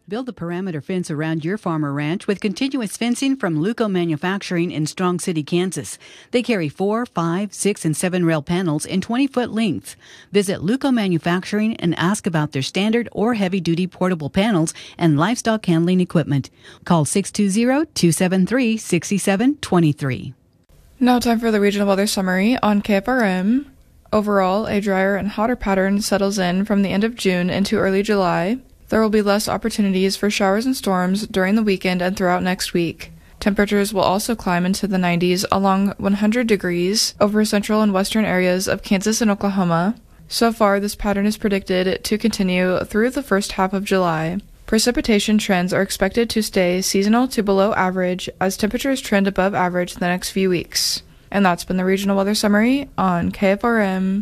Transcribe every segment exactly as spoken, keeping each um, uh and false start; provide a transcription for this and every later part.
Build a perimeter fence around your farm or ranch with continuous fencing from Luco Manufacturing in Strong City, Kansas. They carry four, five, six, and seven rail panels in twenty-foot lengths. Visit Luco Manufacturing and ask about their standard or heavy-duty portable panels and livestock handling equipment. Call six two zero, two seven three, six seven two three. Now time for the regional weather summary on K F R M. Overall, a drier and hotter pattern settles in from the end of June into early July. There will be less opportunities for showers and storms during the weekend and throughout next week. Temperatures will also climb into the nineties along one hundred degrees over central and western areas of Kansas and Oklahoma. So far, this pattern is predicted to continue through the first half of July. Precipitation trends are expected to stay seasonal to below average as temperatures trend above average the next few weeks. And that's been the regional weather summary on K F R M.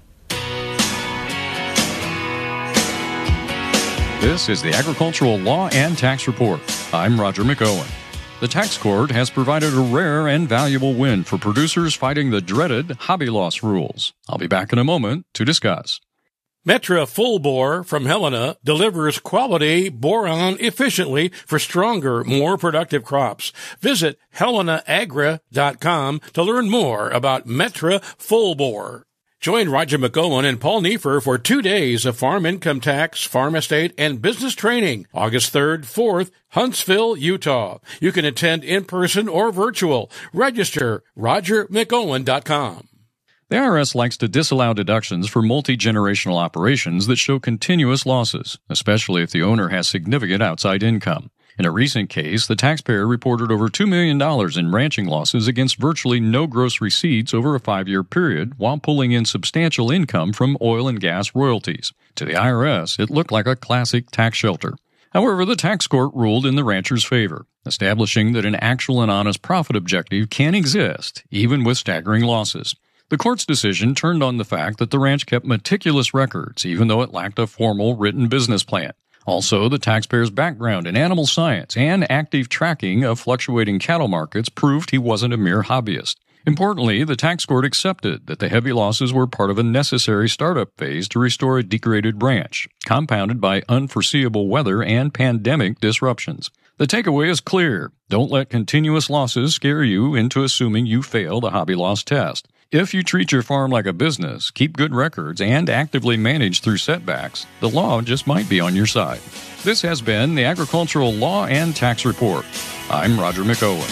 This is the Agricultural Law and Tax Report. I'm Roger McOwen. The tax court has provided a rare and valuable win for producers fighting the dreaded hobby loss rules. I'll be back in a moment to discuss. Metra Full Bore from Helena delivers quality boron efficiently for stronger, more productive crops. Visit helena agra dot com to learn more about Metra Full Bore. Join Roger McOwen and Paul Neiffer for two days of farm income tax, farm estate, and business training. August third, fourth, Huntsville, Utah. You can attend in person or virtual. Register roger mcowen dot com. The I R S likes to disallow deductions for multi-generational operations that show continuous losses, especially if the owner has significant outside income. In a recent case, the taxpayer reported over two million dollars in ranching losses against virtually no gross receipts over a five-year period while pulling in substantial income from oil and gas royalties. To the I R S, it looked like a classic tax shelter. However, the tax court ruled in the rancher's favor, establishing that an actual and honest profit objective can exist, even with staggering losses. The court's decision turned on the fact that the ranch kept meticulous records, even though it lacked a formal written business plan. Also, the taxpayer's background in animal science and active tracking of fluctuating cattle markets proved he wasn't a mere hobbyist. Importantly, the tax court accepted that the heavy losses were part of a necessary startup phase to restore a degraded ranch, compounded by unforeseeable weather and pandemic disruptions. The takeaway is clear. Don't let continuous losses scare you into assuming you failed a hobby loss test. If you treat your farm like a business, keep good records, and actively manage through setbacks, the law just might be on your side. This has been the Agricultural Law and Tax Report. I'm Roger McOwen.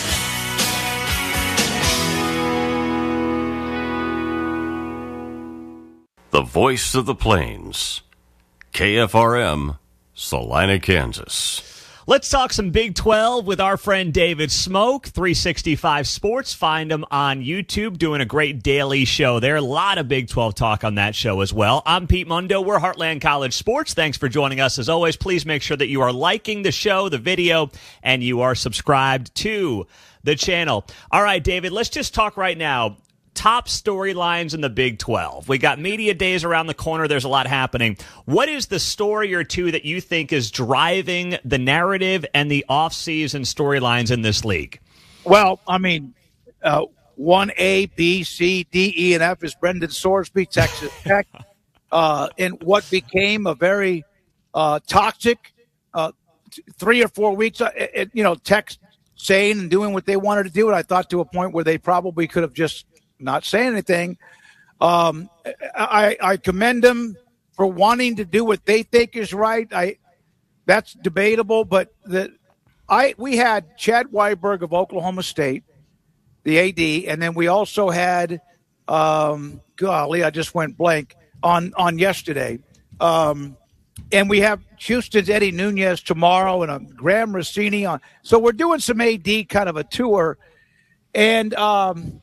The voice of the plains. K F R M, Salina, Kansas. Let's talk some Big twelve with our friend David Smoke, three sixty-five Sports. Find him on YouTube, doing a great daily show there. A lot of Big twelve talk on that show as well. I'm Pete Mundo. We're Heartland College Sports. Thanks for joining us. As always, please make sure that you are liking the show, the video, and you are subscribed to the channel. All right, David, let's just talk right now. Top storylines in the Big twelve. We got media days around the corner. There's a lot happening. What is the story or two that you think is driving the narrative and the off-season storylines in this league? Well, I mean, uh, one A, B, C, D, E, and F is Brendan Sorsby, Texas Tech, uh, in what became a very uh, toxic uh, t- three or four weeks. Uh, it, you know, Tech saying and doing what they wanted to do, and I thought to a point where they probably could have just not saying anything. Um, I, I commend them for wanting to do what they think is right. I that's debatable, but the I we had Chad Weiberg of Oklahoma State, the A D, and then we also had um, golly, I just went blank on on yesterday. Um, and we have Houston's Eddie Nunez tomorrow and a Graham Rossini on. So we're doing some A D kind of a tour, and um,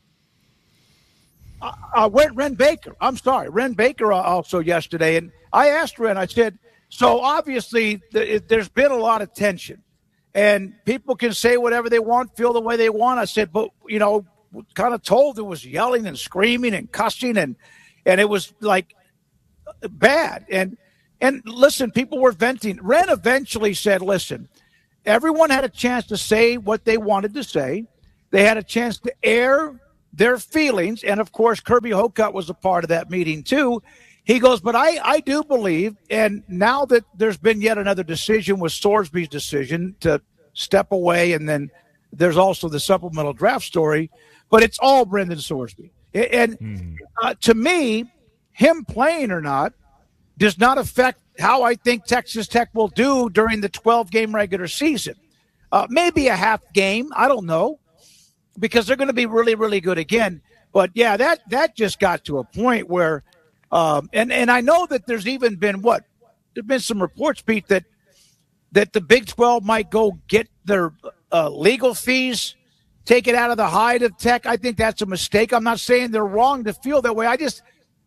I, I went Ren Baker. I'm sorry, Ren Baker also yesterday. And I asked Ren, I said, so obviously the, there's been a lot of tension. And people can say whatever they want, feel the way they want. I said, but, you know, kind of told there was yelling and screaming and cussing. And, and it was, like, bad. And, and listen, people were venting. Ren eventually said, listen, everyone had a chance to say what they wanted to say. They had a chance to air their feelings, and of course Kirby Hocutt was a part of that meeting too. He goes, but I, I do believe, and now that there's been yet another decision with Sorsby's decision to step away, and then there's also the supplemental draft story, but it's all Brendan Sorsby. And mm. uh, to me, him playing or not does not affect how I think Texas Tech will do during the twelve-game regular season. Uh, maybe a half game, I don't know, because they're going to be really, really good again. But, yeah, that, that just got to a point where um, – and, and I know that there's even been what? There have been some reports, Pete, that, that the Big twelve might go get their uh, legal fees, take it out of the hide of Tech. I think that's a mistake. I'm not saying they're wrong to feel that way. I just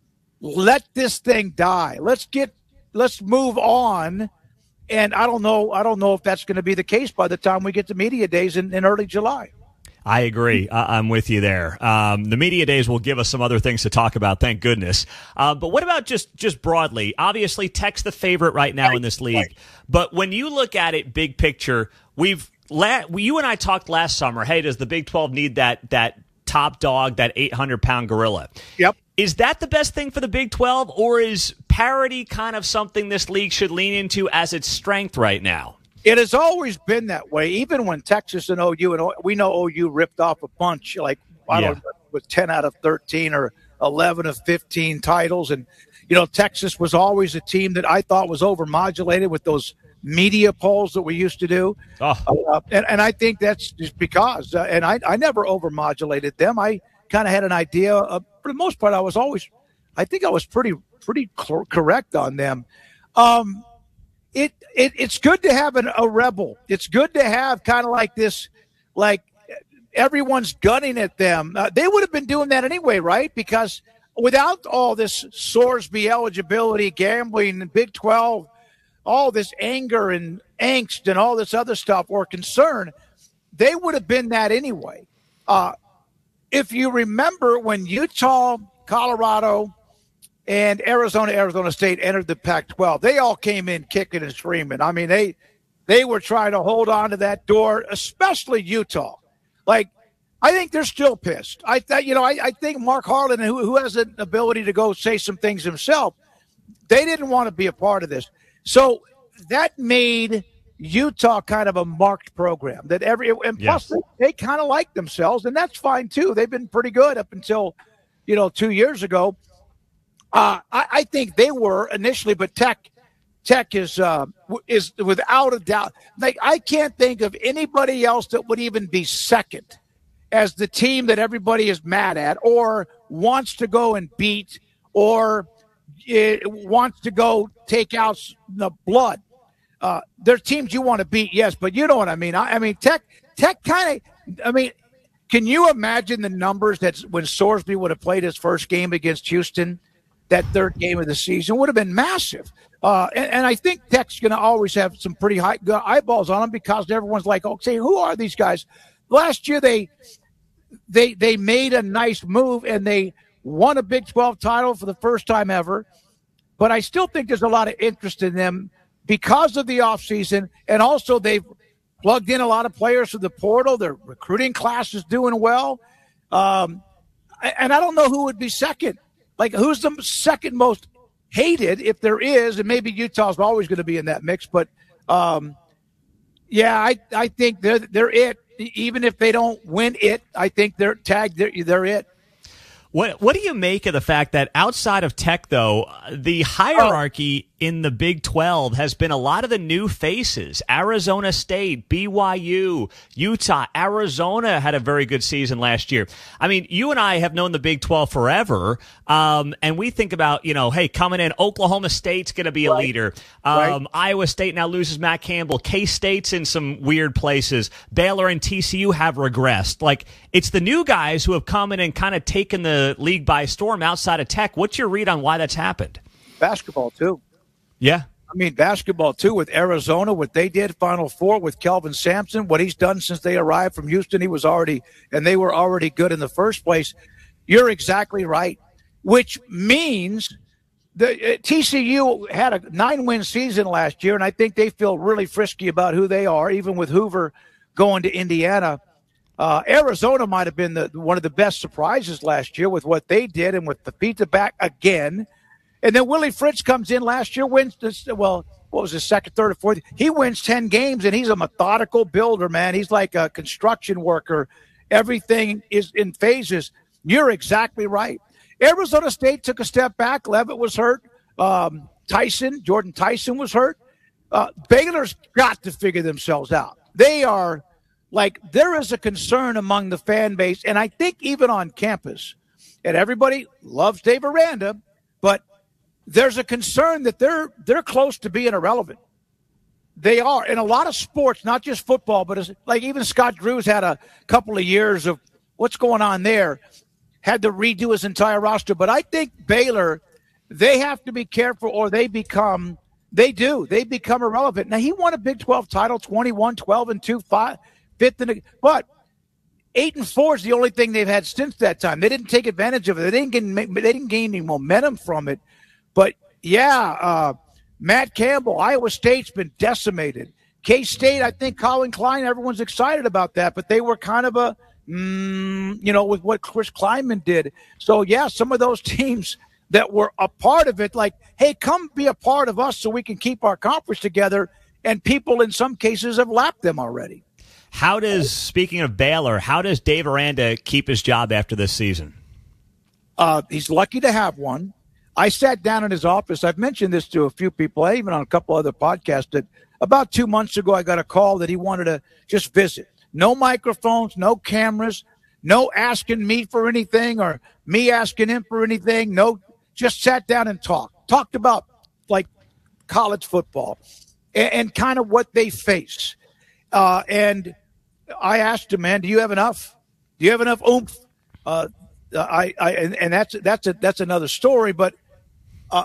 let this thing die. Let's get – let's move on. And I don't know. I don't know if that's going to be the case by the time we get to media days in, in early July. I agree. I- I'm with you there. Um, the media days will give us some other things to talk about. Thank goodness. Uh, but what about just just broadly? Obviously, Tech's the favorite right now in this league. Right. But when you look at it, big picture, we've la- you and I talked last summer. Hey, does the Big twelve need that that top dog, that eight hundred pound gorilla? Yep. Is that the best thing for the Big twelve, or is parity kind of something this league should lean into as its strength right now? It has always been that way, even when Texas and O U, and we know O U ripped off a bunch, like, I yeah. don't know, with ten out of thirteen or eleven of fifteen titles. And, you know, Texas was always a team that I thought was overmodulated with those media polls that we used to do. Oh. Uh, and, and I think that's just because, uh, and I, I never overmodulated them. I kind of had an idea. Of, for the most part, I was always, I think I was pretty, pretty cl- correct on them. Um, It, it it's good to have an, a rebel. It's good to have kind of like this, like everyone's gunning at them. Uh, they would have been doing that anyway, right? Because without all this Sorsby eligibility, gambling, and Big twelve, all this anger and angst and all this other stuff or concern, they would have been that anyway. Uh, if you remember when Utah, Colorado, and Arizona, Arizona State entered the Pac twelve, they all came in kicking and screaming. I mean, they they were trying to hold on to that door, especially Utah. Like, I think they're still pissed. I th- you know, I, I think Mark Harlan, who, who has an ability to go say some things himself, they didn't want to be a part of this. So that made Utah kind of a marked program. That every and plus yes. they, they kind of like themselves, and that's fine too. They've been pretty good up until, you know, two years ago. Uh, I, I think they were initially, but Tech, Tech is uh, is without a doubt. Like, I can't think of anybody else that would even be second as the team that everybody is mad at, or wants to go and beat, or it wants to go take out the blood. Uh, there are teams you want to beat, yes, but you know what I mean. I, I mean, Tech, Tech kind of. I mean, can you imagine the numbers that when Sorsby would have played his first game against Houston? That third game of the season would have been massive. Uh, and, and I think Tech's going to always have some pretty high good eyeballs on them because everyone's like, okay, who are these guys? Last year they they they made a nice move and they won a Big twelve title for the first time ever. But I still think there's a lot of interest in them because of the offseason, and also they've plugged in a lot of players to the portal. Their recruiting class is doing well. Um, and I don't know who would be second. Like, who's the second most hated, if there is, and maybe Utah's always going to be in that mix. But, um, yeah, I, I think they're they're it. Even if they don't win it, I think they're tagged. They're, they're it. What What do you make of the fact that outside of Tech, though, the hierarchy oh. in the Big twelve has been a lot of the new faces? Arizona State, B Y U, Utah, Arizona had a very good season last year. I mean, you and I have known the Big twelve forever, um, and we think about, you know, hey, coming in, Oklahoma State's going to be a right. leader. Um, right. Iowa State now loses Matt Campbell. K-State's in some weird places. Baylor and T C U have regressed. Like, it's the new guys who have come in and kind of taken the league by storm outside of Tech. What's your read on why that's happened? Basketball, too. Yeah. I mean, basketball, too, with Arizona, what they did, Final Four with Kelvin Sampson, what he's done since they arrived from Houston, he was already, and they were already good in the first place. You're exactly right, which means the uh, T C U had a nine-win season last year, and I think they feel really frisky about who they are, even with Hoover going to Indiana. Uh, Arizona might have been the, one of the best surprises last year with what they did, and with the Pizza back again. And then Willie Fritz comes in last year, wins this, well, what was his second, third, or fourth? He wins ten games, and he's a methodical builder, man. He's like a construction worker. Everything is in phases. You're exactly right. Arizona State took a step back. Levitt was hurt. Um, Tyson, Jordan Tyson was hurt. Uh, Baylor's got to figure themselves out. They are like, there is a concern among the fan base, and I think even on campus, and everybody loves Dave Aranda, but there's a concern that they're they're close to being irrelevant. They are in a lot of sports, not just football, but it's like even Scott Drew's had a couple of years of what's going on there, had to redo his entire roster. But I think Baylor, they have to be careful, or they become they do they become irrelevant. Now he won a Big twelve title, twenty-one, twelve, and two, five, fifth, in the, but eight and four is the only thing they've had since that time. They didn't take advantage of it. They didn't get, they didn't gain any momentum from it. But yeah, uh, Matt Campbell, Iowa State's been decimated. K-State, I think Colin Klein, everyone's excited about that, but they were kind of a, mm, you know, with what Chris Kleinman did. So yeah, some of those teams that were a part of it, like, hey, come be a part of us so we can keep our conference together. And people in some cases have lapped them already. How does, speaking of Baylor, how does Dave Aranda keep his job after this season? Uh, he's lucky to have one. I sat down in his office. I've mentioned this to a few people, even on a couple other podcasts, that about two months ago I got a call that he wanted to just visit. No microphones, no cameras, no asking me for anything or me asking him for anything. No, just sat down and talked. Talked about, like, college football and, and kind of what they face. Uh, and I asked him, man, do you have enough? Do you have enough oomph? Uh, I, I, and, and that's that's a, that's another story. But uh,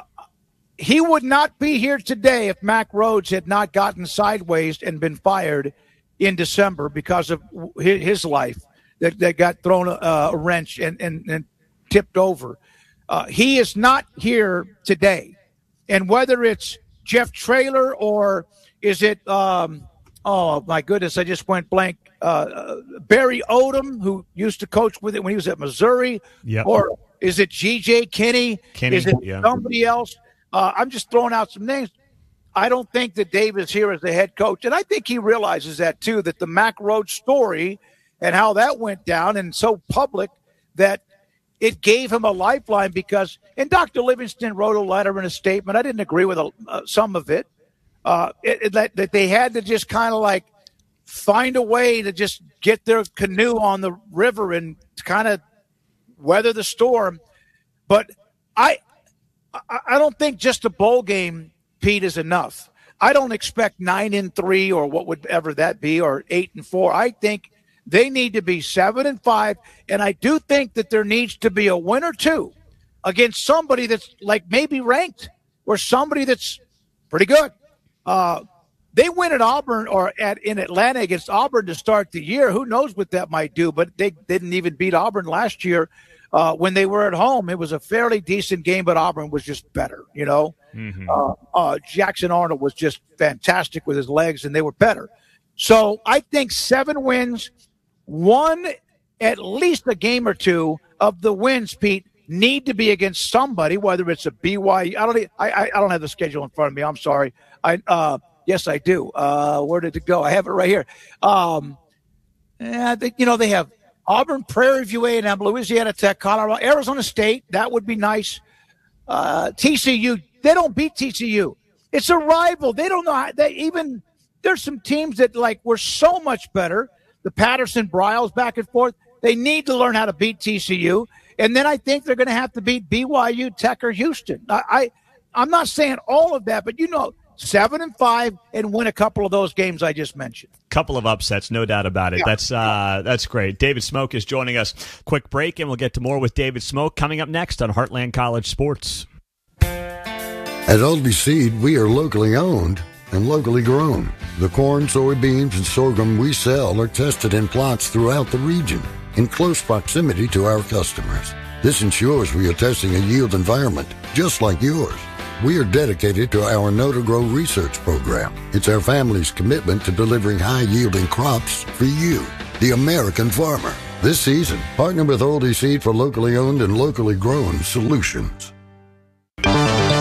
he would not be here today if Mack Rhoades had not gotten sideways and been fired in December because of his life that, that got thrown a, a wrench and, and, and tipped over. Uh, he is not here today, and whether it's Jeff Traylor or is it? Um, oh my goodness, I just went blank. Uh, Barry Odom, who used to coach with it when he was at Missouri, yep. Or is it G J Kinney? Kinney is it yeah. somebody else? Uh, I'm just throwing out some names. I don't think that Dave is here as the head coach, and I think he realizes that too, that the Mack Rhoades story and how that went down and so public that it gave him a lifeline because, and Doctor Livingston wrote a letter and a statement. I didn't agree with a, uh, some of it, uh, it, it that, that they had to just kind of like find a way to just get their canoe on the river and kind of weather the storm. But I, I don't think just a bowl game, Pete, is enough. I don't expect nine and three or what would ever that be, or eight and four. I think they need to be seven and five, and I do think that there needs to be a win or two against somebody that's like maybe ranked or somebody that's pretty good. Uh, they win at Auburn or at in Atlanta against Auburn to start the year. Who knows what that might do? But they didn't even beat Auburn last year uh, when they were at home. It was a fairly decent game, but Auburn was just better. You know, mm-hmm. uh, uh, Jackson Arnold was just fantastic with his legs, and they were better. So I think seven wins. One, at least a game or two of the wins, Pete, need to be against somebody, whether it's a B Y U. I don't. I, I don't have the schedule in front of me. I'm sorry. I uh, yes, I do. Uh, where did it go? I have it right here. Um, I think you know they have Auburn, Prairie View, A and M, Louisiana Tech, Colorado, Arizona State. That would be nice. Uh, T C U. They don't beat T C U. It's a rival. They don't know how, they even. There's some teams that like were so much better. The Patterson, Bryles back and forth. They need to learn how to beat T C U. And then I think they're going to have to beat B Y U, Tech, or Houston. I, I, I'm not saying all of that, but, you know, seven and five and win a couple of those games I just mentioned. Couple of upsets, no doubt about it. Yeah. That's uh, that's great. David Smoke is joining us. Quick break, and we'll get to more with David Smoke coming up next on Heartland College Sports. At Oldie Seed, we are locally owned and locally grown. The corn, soybeans, and sorghum we sell are tested in plots throughout the region in close proximity to our customers. This ensures we are testing a yield environment just like yours. We are dedicated to our Know to Grow research program. It's our family's commitment to delivering high-yielding crops for you, the American farmer. This season, partner with Oldie Seed for locally owned and locally grown solutions.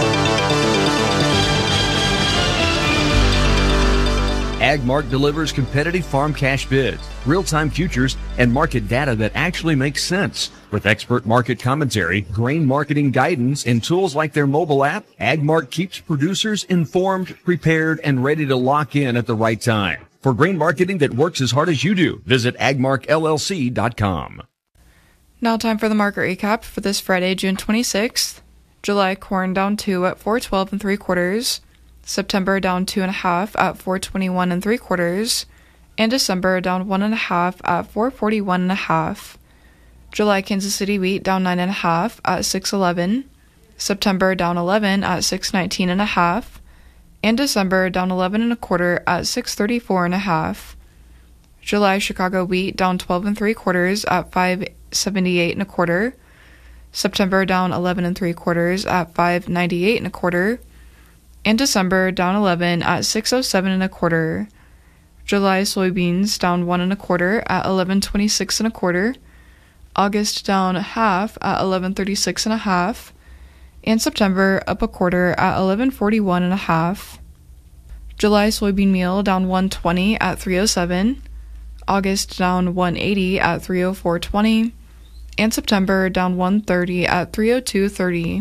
AgMark delivers competitive farm cash bids, real-time futures, and market data that actually makes sense. With expert market commentary, grain marketing guidance, and tools like their mobile app, AgMark keeps producers informed, prepared, and ready to lock in at the right time. For grain marketing that works as hard as you do, visit agmark l l c dot com. Now time for the market recap for this Friday, June twenty-sixth. July corn down two at four twelve and three quarters. September down two and a half at four twenty-one and three quarters, and December down one and a half at four forty-one and a half. July Kansas City wheat down nine and a half at six eleven. September down eleven at six nineteen and a half, and December down eleven and a quarter at six thirty-four and a half. July Chicago wheat down twelve and three quarters at five seventy-eight and a quarter. September down eleven and three quarters at five ninety-eight and a quarter. And December down eleven at six oh seven and a quarter. July soybeans down one and a quarter at eleven twenty-six and a quarter. August down a half at eleven thirty-six and a half. And September up a quarter at eleven forty-one and a half. July soybean meal down one twenty at three oh seven. August down one eighty at three oh four twenty. And September down one thirty at three oh two thirty.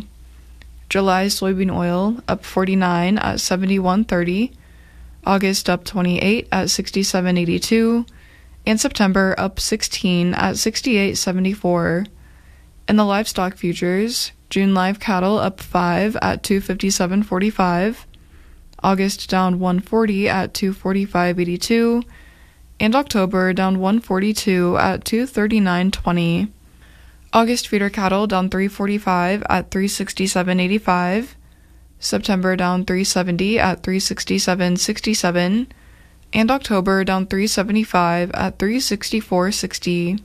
July soybean oil up forty-nine at seventy-one thirty, August up twenty-eight at sixty-seven eighty-two, and September up sixteen at sixty-eight seventy-four. In the livestock futures, June live cattle up five at two fifty-seven forty-five, August down one forty at two forty-five eighty-two, and October down one forty-two at two thirty-nine twenty. August feeder cattle down three forty-five at three sixty-seven eighty-five, September down three seventy at three sixty-seven sixty-seven, and October down three seventy-five at three sixty-four sixty.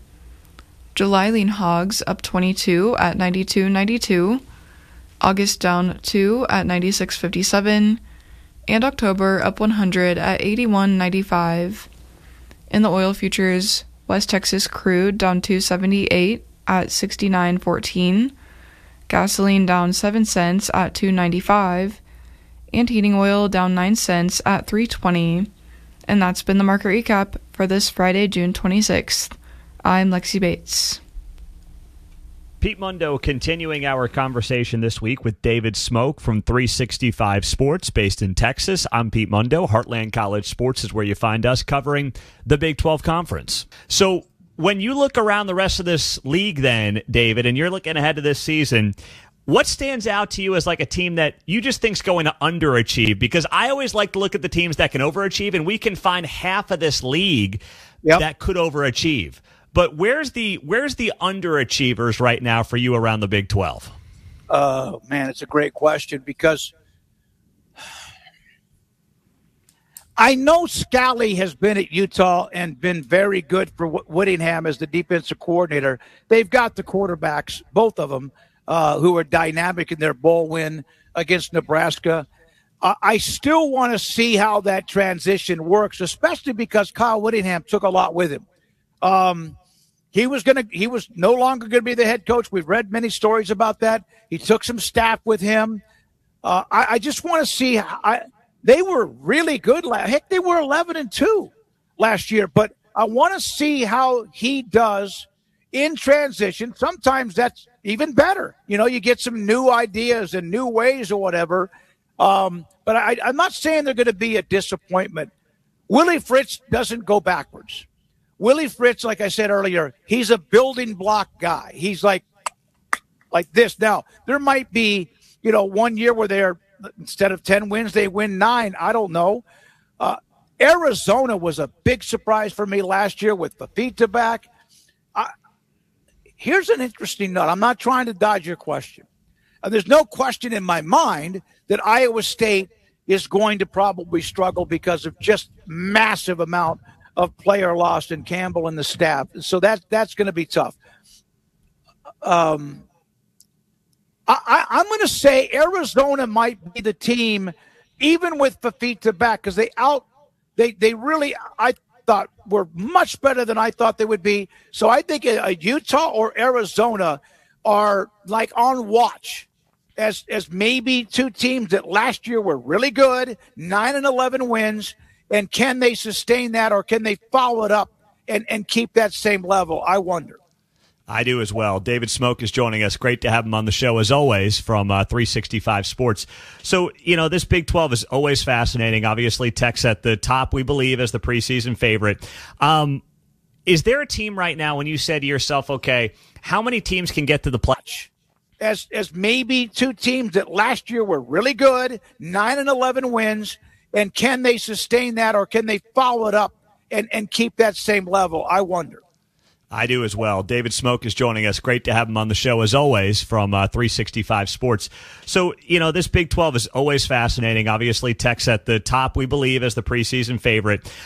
July lean hogs up twenty-two at ninety-two ninety-two, August down two at ninety-six fifty-seven, and October up one hundred at eighty-one ninety-five. In the oil futures, West Texas crude down two seventy-eight at sixty-nine fourteen, gasoline down seven cents at two ninety-five, and heating oil down nine cents at three twenty. And that's been the market recap for this Friday, June twenty-sixth. I'm Lexi Bates. Pete Mundo continuing our conversation this week with David Smoke from three sixty-five Sports based in Texas. I'm Pete Mundo. Heartland College Sports is where you find us covering the Big twelve Conference. So when you look around the rest of this league then, David, and you're looking ahead to this season, what stands out to you as like a team that you just think's going to underachieve? Because I always like to look at the teams that can overachieve, and we can find half of this league yep. that could overachieve. But where's the where's the underachievers right now for you around the Big twelve? Oh, man, it's a great question because I know Scally has been at Utah and been very good for Whittingham as the defensive coordinator. They've got the quarterbacks, both of them, uh, who are dynamic in their bowl win against Nebraska. Uh, I still want to see how that transition works, especially because Kyle Whittingham took a lot with him. Um, he was going to, he was no longer going to be the head coach. We've read many stories about that. He took some staff with him. Uh, I, I just want to see how I, They were really good. Heck, they were eleven and two last year. But I want to see how he does in transition. Sometimes that's even better. You know, you get some new ideas and new ways or whatever. Um, but I, I'm not saying they're going to be a disappointment. Willie Fritz doesn't go backwards. Willie Fritz, like I said earlier, he's a building block guy. He's like, like this. Now, there might be, you know, one year where they're, instead of ten wins, they win nine. I don't know. Uh, Arizona was a big surprise for me last year with Fafita back. I, here's an interesting note. I'm not trying to dodge your question. Uh, there's no question in my mind that Iowa State is going to probably struggle because of just massive amount of player loss in Campbell and the staff. So that, that's going to be tough. Um, I, I'm going to say Arizona might be the team, even with Fafita back, because they out, they they really, I thought, were much better than I thought they would be. So I think a, a Utah or Arizona are like on watch as as maybe two teams that last year were really good, nine and eleven wins, And can they sustain that, or can they follow it up and, and keep that same level? I wonder. I do as well. David Smoke is joining us. Great to have him on the show, as always, from uh, three sixty-five Sports. So, you know, this Big twelve is always fascinating. Obviously, Tech's at the top, we believe, as the preseason favorite. Um, is there a team right now, when you said to yourself, okay, how many teams can get to the play? As, as maybe two teams that last year were really good, nine and eleven wins, and can they sustain that, or can they follow it up and, and keep that same level? I wonder. I do as well. David Smoke is joining us. Great to have him on the show, as always, from uh, three sixty-five Sports. So, you know, this Big twelve is always fascinating. Obviously, Tech's at the top, we believe, as the preseason favorite.